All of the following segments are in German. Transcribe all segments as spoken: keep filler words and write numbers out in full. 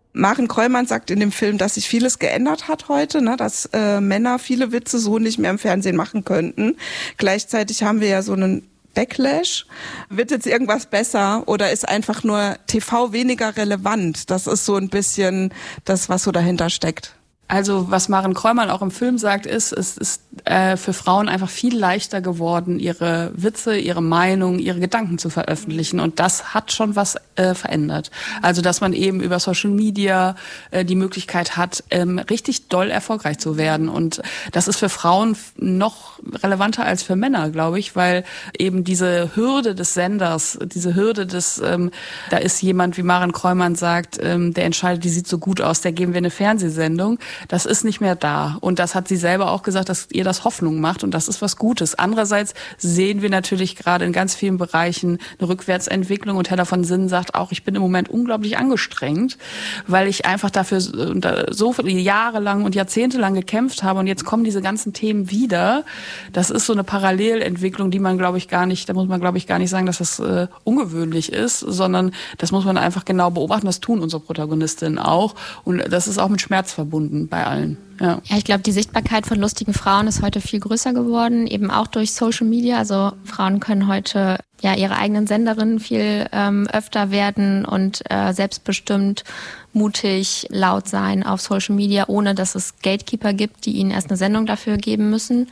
Maren Krollmann sagt in dem Film, dass sich vieles geändert hat heute, ne, dass äh, Männer viele Witze so nicht mehr im Fernsehen machen könnten. Gleichzeitig haben wir ja so einen Backlash. Wird jetzt irgendwas besser oder ist einfach nur T V weniger relevant? Das ist so ein bisschen das, was so dahinter steckt. Also was Maren Krollmann auch im Film sagt, ist, es ist äh, für Frauen einfach viel leichter geworden, ihre Witze, ihre Meinung, ihre Gedanken zu veröffentlichen. Und das hat schon was äh, verändert. Also dass man eben über Social Media äh, die Möglichkeit hat, ähm, richtig doll erfolgreich zu werden. Und das ist für Frauen noch relevanter als für Männer, glaube ich, weil eben diese Hürde des Senders, diese Hürde des, ähm, da ist jemand, wie Maren Krollmann sagt, ähm, der entscheidet, die sieht so gut aus, der geben wir eine Fernsehsendung. Das ist nicht mehr da. Und das hat sie selber auch gesagt, dass ihr das Hoffnung macht. Und das ist was Gutes. Andererseits sehen wir natürlich gerade in ganz vielen Bereichen eine Rückwärtsentwicklung. Und Hella von Sinnen sagt auch, ich bin im Moment unglaublich angestrengt, weil ich einfach dafür so viele Jahre lang und Jahrzehnte lang gekämpft habe. Und jetzt kommen diese ganzen Themen wieder. Das ist so eine Parallelentwicklung, die man, glaube ich, gar nicht, da muss man, glaube ich, gar nicht sagen, dass das äh, ungewöhnlich ist, sondern das muss man einfach genau beobachten. Das tun unsere Protagonistinnen auch. Und das ist auch mit Schmerz verbunden bei allen. Ja, ja, ich glaube, die Sichtbarkeit von lustigen Frauen ist heute viel größer geworden, eben auch durch Social Media. Also Frauen können heute ja ihre eigenen Senderinnen viel ähm, öfter werden und äh, selbstbestimmt, mutig, laut sein auf Social Media, ohne dass es Gatekeeper gibt, die ihnen erst eine Sendung dafür geben müssen.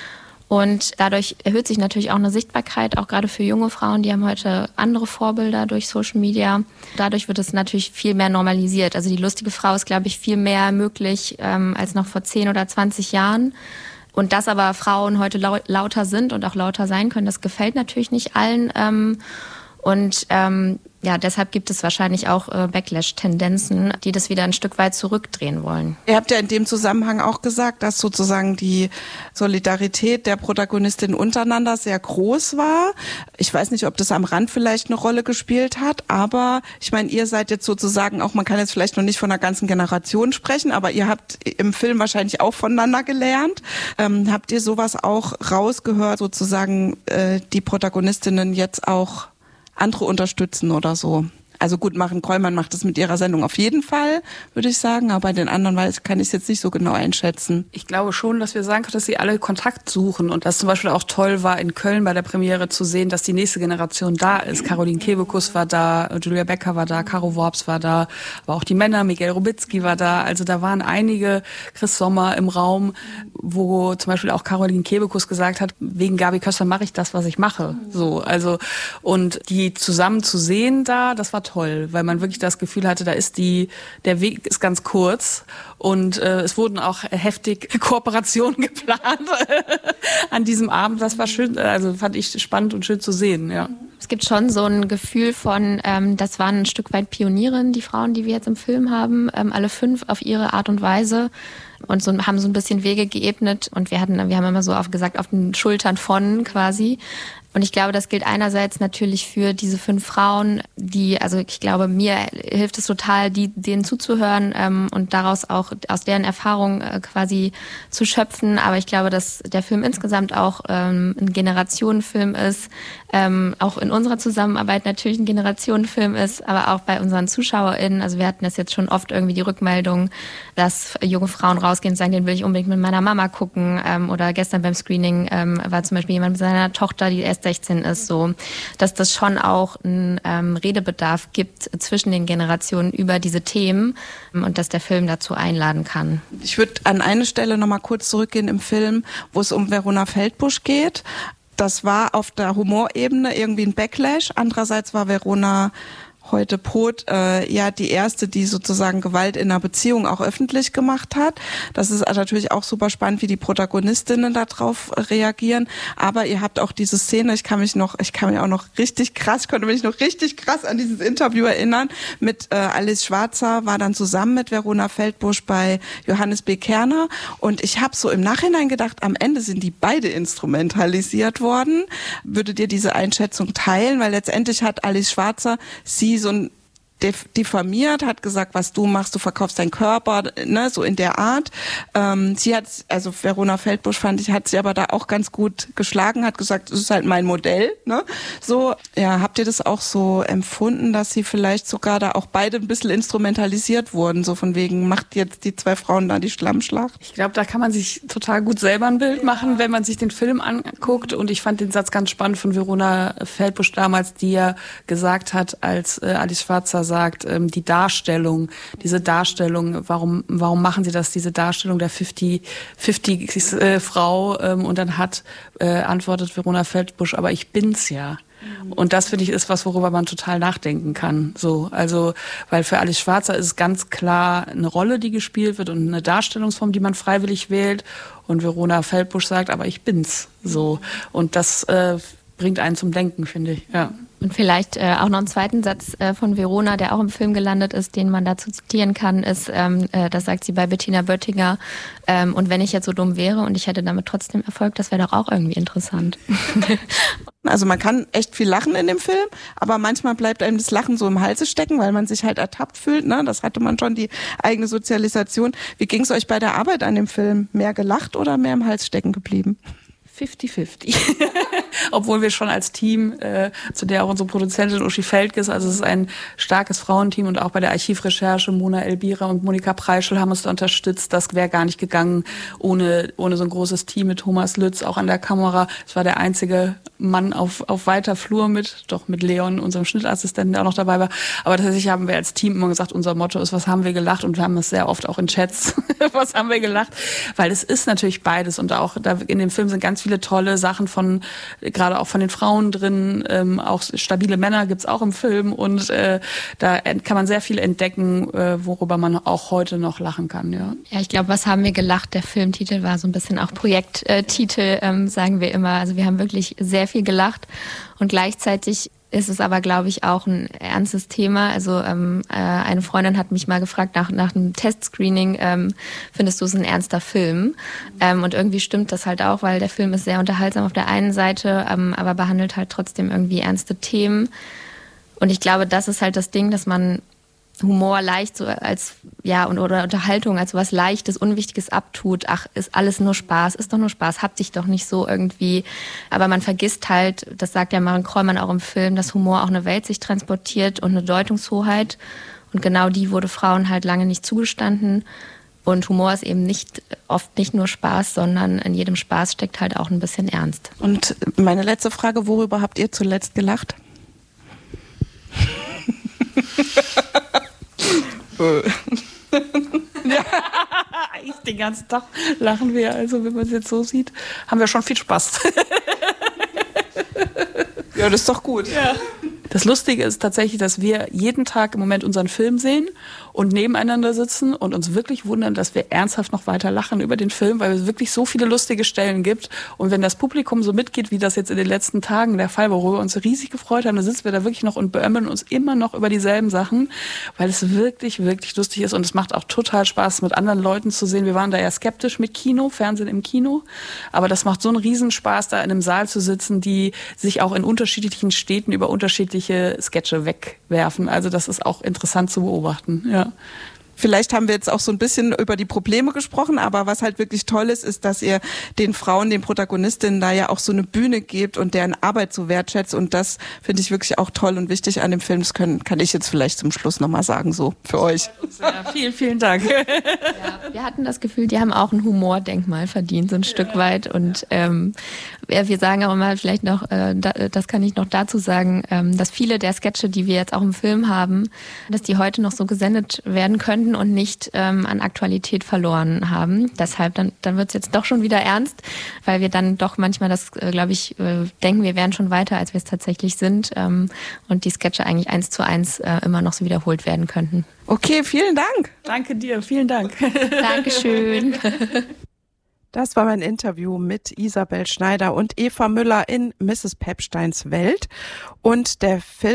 Und dadurch erhöht sich natürlich auch eine Sichtbarkeit, auch gerade für junge Frauen, die haben heute andere Vorbilder durch Social Media. Dadurch wird es natürlich viel mehr normalisiert. Also die lustige Frau ist, glaube ich, viel mehr möglich ähm, als noch vor zehn oder zwanzig Jahren. Und dass aber Frauen heute lau- lauter sind und auch lauter sein können, das gefällt natürlich nicht allen. Ähm, und ähm, ja, deshalb gibt es wahrscheinlich auch äh, Backlash-Tendenzen, die das wieder ein Stück weit zurückdrehen wollen. Ihr habt ja in dem Zusammenhang auch gesagt, dass sozusagen die Solidarität der Protagonistinnen untereinander sehr groß war. Ich weiß nicht, ob das am Rand vielleicht eine Rolle gespielt hat, aber ich meine, ihr seid jetzt sozusagen auch, man kann jetzt vielleicht noch nicht von einer ganzen Generation sprechen, aber ihr habt im Film wahrscheinlich auch voneinander gelernt. Ähm, habt ihr sowas auch rausgehört, sozusagen äh, die Protagonistinnen jetzt auch andere unterstützen oder so? Also gut, Maren Krollmann macht das mit ihrer Sendung auf jeden Fall, würde ich sagen, aber bei den anderen weiß, kann ich es jetzt nicht so genau einschätzen. Ich glaube schon, dass wir sagen können, dass sie alle Kontakt suchen und dass zum Beispiel auch toll war, in Köln bei der Premiere zu sehen, dass die nächste Generation da ist. Caroline Kebekus war da, Julia Becker war da, Caro Worps war da, aber auch die Männer, Miguel Robitzky war da. Also da waren einige, Chris Sommer im Raum, wo zum Beispiel auch Caroline Kebekus gesagt hat, wegen Gabi Köster mache ich das, was ich mache. So, also und die zusammen zu sehen da, das war toll, weil man wirklich das Gefühl hatte, da ist die, der Weg ist ganz kurz und äh, es wurden auch heftig Kooperationen geplant an diesem Abend. Das war schön, also fand ich spannend und schön zu sehen, ja. Es gibt schon so ein Gefühl von, ähm, das waren ein Stück weit Pionierinnen, die Frauen, die wir jetzt im Film haben, ähm, alle fünf auf ihre Art und Weise. Und so haben so ein bisschen Wege geebnet und wir hatten, wir haben immer so oft gesagt, auf den Schultern von quasi. Und ich glaube, das gilt einerseits natürlich für diese fünf Frauen, die, also ich glaube, mir hilft es total, die, denen zuzuhören ähm, und daraus auch aus deren Erfahrung äh, quasi zu schöpfen. Aber ich glaube, dass der Film insgesamt auch ähm, ein Generationenfilm ist, ähm, auch in unserer Zusammenarbeit natürlich ein Generationenfilm ist, aber auch bei unseren ZuschauerInnen. Also wir hatten das jetzt schon oft irgendwie die Rückmeldung, dass junge Frauen rausgehen und sagen, den will ich unbedingt mit meiner Mama gucken. Ähm, oder gestern beim Screening ähm, war zum Beispiel jemand mit seiner Tochter, die erst sechzehn ist, so, dass das schon auch einen ähm, Redebedarf gibt zwischen den Generationen über diese Themen ähm, und dass der Film dazu einladen kann. Ich würde an eine Stelle nochmal kurz zurückgehen im Film, wo es um Verona Feldbusch geht. Das war auf der Humorebene irgendwie ein Backlash. Andererseits war Verona heute Pot äh, ja die erste, die sozusagen Gewalt in einer Beziehung auch öffentlich gemacht hat. Das ist natürlich auch super spannend, wie die Protagonistinnen darauf reagieren. Aber ihr habt auch diese Szene, ich kann mich noch, ich kann mich auch noch richtig krass, ich konnte mich noch richtig krass an dieses Interview erinnern, mit äh, Alice Schwarzer, war dann zusammen mit Verona Feldbusch bei Johannes B. Kerner. Und ich habe so im Nachhinein gedacht, am Ende sind die beide instrumentalisiert worden. Würdet ihr diese Einschätzung teilen? Weil letztendlich hat Alice Schwarzer sie so ein diffamiert, hat gesagt, was du machst, du verkaufst deinen Körper, ne, so in der Art. Ähm, sie hat, also Verona Feldbusch fand ich, hat sie aber da auch ganz gut geschlagen, hat gesagt, das ist halt mein Modell, ne, so. Ja, habt ihr das auch so empfunden, dass sie vielleicht sogar da auch beide ein bisschen instrumentalisiert wurden, so von wegen, macht jetzt die zwei Frauen da die Schlammschlacht? Ich glaube, da kann man sich total gut selber ein Bild machen, wenn man sich den Film anguckt. Und ich fand den Satz ganz spannend von Verona Feldbusch damals, die ja gesagt hat, als äh, Alice Schwarzer sagt, ähm, die Darstellung, diese Darstellung, warum warum machen sie das, diese Darstellung der fünfzig fünfzig äh, Frau, ähm, und dann hat äh, antwortet Verona Feldbusch, aber ich bin's ja. Und das, finde ich, ist was, worüber man total nachdenken kann. So, also, weil für Alice Schwarzer ist es ganz klar eine Rolle, die gespielt wird und eine Darstellungsform, die man freiwillig wählt. Und Verona Feldbusch sagt, aber ich bin's. So. Und das äh, bringt einen zum Denken, finde ich, ja. Und vielleicht äh, auch noch einen zweiten Satz äh, von Verona, der auch im Film gelandet ist, den man dazu zitieren kann, ist, ähm, äh, das sagt sie bei Bettina Böttinger, ähm, und wenn ich jetzt so dumm wäre und ich hätte damit trotzdem Erfolg, das wäre doch auch irgendwie interessant. Also man kann echt viel lachen in dem Film, aber manchmal bleibt einem das Lachen so im Halse stecken, weil man sich halt ertappt fühlt, ne? Das hatte man schon, die eigene Sozialisation. Wie ging es euch bei der Arbeit an dem Film? Mehr gelacht oder mehr im Hals stecken geblieben? fünfzig fünfzig. Obwohl wir schon als Team, äh, zu der auch unsere Produzentin Uschi Feldges, also es ist ein starkes Frauenteam, und auch bei der Archivrecherche Mona Elbira und Monika Preischl haben uns da unterstützt. Das wäre gar nicht gegangen ohne ohne so ein großes Team mit Thomas Lütz auch an der Kamera. Es war der einzige Mann auf auf weiter Flur mit, doch mit Leon, unserem Schnittassistenten, der auch noch dabei war. Aber tatsächlich haben wir als Team immer gesagt, unser Motto ist, was haben wir gelacht? Und wir haben es sehr oft auch in Chats, was haben wir gelacht? Weil es ist natürlich beides, und auch da in dem Film sind ganz viele tolle Sachen von, gerade auch von den Frauen drin, ähm, auch stabile Männer gibt's auch im Film, und äh, da kann man sehr viel entdecken, äh, worüber man auch heute noch lachen kann, ja. Ja, ich glaube, was haben wir gelacht? Der Filmtitel war so ein bisschen auch Projekttitel, ähm, sagen wir immer. Also wir haben wirklich sehr viel gelacht, und gleichzeitig ist es aber, glaube ich, auch ein ernstes Thema. Also ähm, äh, eine Freundin hat mich mal gefragt nach, nach einem Testscreening, ähm, findest du es ein ernster Film? Ähm, und irgendwie stimmt das halt auch, weil der Film ist sehr unterhaltsam auf der einen Seite, ähm, aber behandelt halt trotzdem irgendwie ernste Themen. Und ich glaube, das ist halt das Ding, dass man Humor leicht so als, ja, und, oder Unterhaltung als was Leichtes, Unwichtiges abtut. Ach, ist alles nur Spaß, ist doch nur Spaß, habt sich doch nicht so irgendwie. Aber man vergisst halt, das sagt ja Maren Krollmann auch im Film, dass Humor auch eine Welt sich transportiert und eine Deutungshoheit. Und genau die wurde Frauen halt lange nicht zugestanden. Und Humor ist eben nicht, oft nicht nur Spaß, sondern in jedem Spaß steckt halt auch ein bisschen Ernst. Und meine letzte Frage, worüber habt ihr zuletzt gelacht? Ja. Ich, den ganzen Tag lachen wir, also wenn man es jetzt so sieht, haben wir schon viel Spaß. Ja, das ist doch gut. Ja. Das Lustige ist tatsächlich, dass wir jeden Tag im Moment unseren Film sehen und nebeneinander sitzen und uns wirklich wundern, dass wir ernsthaft noch weiter lachen über den Film, weil es wirklich so viele lustige Stellen gibt. Und wenn das Publikum so mitgeht, wie das jetzt in den letzten Tagen der Fall war, worüber wir uns riesig gefreut haben, dann sitzen wir da wirklich noch und beömmeln uns immer noch über dieselben Sachen, weil es wirklich, wirklich lustig ist, und es macht auch total Spaß, mit anderen Leuten zu sehen. Wir waren da ja skeptisch mit Kino, Fernsehen im Kino, aber das macht so einen Riesenspaß, da in einem Saal zu sitzen, die sich auch in unterschiedlichen Städten über unterschiedliche Sketche wegwerfen. Also das ist auch interessant zu beobachten, ja. Vielleicht haben wir jetzt auch so ein bisschen über die Probleme gesprochen, aber was halt wirklich toll ist, ist, dass ihr den Frauen, den Protagonistinnen da ja auch so eine Bühne gebt und deren Arbeit so wertschätzt, und das finde ich wirklich auch toll und wichtig an dem Film. Das können, kann ich jetzt vielleicht zum Schluss nochmal sagen, so für euch. Ja, vielen, vielen Dank. Ja, wir hatten das Gefühl, die haben auch ein Humordenkmal verdient, so ein Stück weit, und ähm, wir sagen auch immer vielleicht noch, äh, das kann ich noch dazu sagen, ähm, dass viele der Sketche, die wir jetzt auch im Film haben, dass die heute noch so gesendet werden könnten und nicht ähm, an Aktualität verloren haben. Deshalb, dann, dann wird es jetzt doch schon wieder ernst, weil wir dann doch manchmal das, äh, glaube ich, äh, denken, wir wären schon weiter, als wir es tatsächlich sind, ähm, und die Sketche eigentlich eins zu eins äh, immer noch so wiederholt werden könnten. Okay, vielen Dank. Danke dir, vielen Dank. Dankeschön. Das war mein Interview mit Isabel Schneider und Eva Müller in Misses Pepsteins Welt. Und der Film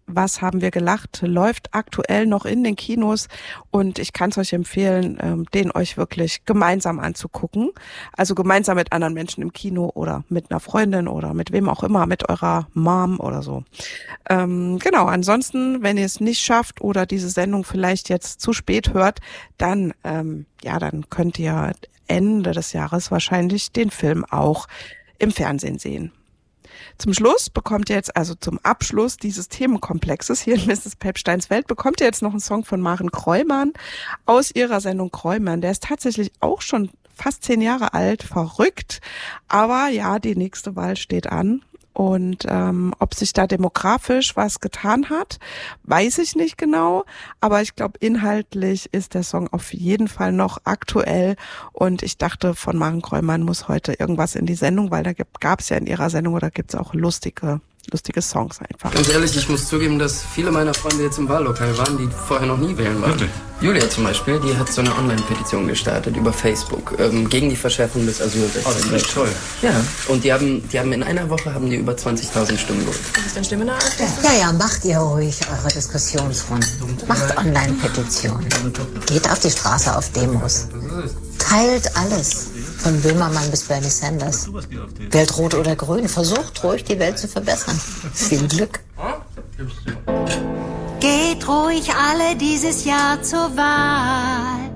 Was haben wir gelacht? Läuft aktuell noch in den Kinos und ich kann es euch empfehlen, den euch wirklich gemeinsam anzugucken. Also gemeinsam mit anderen Menschen im Kino oder mit einer Freundin oder mit wem auch immer, mit eurer Mom oder so. Ähm, genau, ansonsten, wenn ihr es nicht schafft oder diese Sendung vielleicht jetzt zu spät hört, dann, ähm, ja, dann könnt ihr Ende des Jahres wahrscheinlich den Film auch im Fernsehen sehen. Zum Schluss bekommt ihr jetzt, also zum Abschluss dieses Themenkomplexes hier in Misses Pepsteins Welt, bekommt ihr jetzt noch einen Song von Maren Kräumann aus ihrer Sendung Kräumann. Der ist tatsächlich auch schon fast zehn Jahre alt, verrückt. Aber ja, die nächste Wahl steht an. Und ähm, ob sich da demografisch was getan hat, weiß ich nicht genau. Aber ich glaube, inhaltlich ist der Song auf jeden Fall noch aktuell. Und ich dachte, von Maren Kräumann muss heute irgendwas in die Sendung, weil da gab es ja in ihrer Sendung oder gibt es auch lustige lustige Songs einfach. Ganz ehrlich, ich muss zugeben, dass viele meiner Freunde jetzt im Wahllokal waren, die vorher noch nie wählen waren. Wirklich? Julia zum Beispiel, die hat so eine Online-Petition gestartet über Facebook ähm, gegen die Verschärfung des Asylrechts. Oh, das ist toll. Ja, und die haben, die haben in einer Woche haben die über zwanzigtausend Stimmen geholt. Was ist denn Stimme nach? Ja, ja, macht ihr ruhig eure Diskussionsrunden. Macht Online-Petitionen. Geht auf die Straße auf Demos. Teilt alles. Von Böhmermann bis Bernie Sanders. Wählt rot oder grün. Versucht ruhig, die Welt zu verbessern. Viel Glück. Geht ruhig alle dieses Jahr zur Wahl.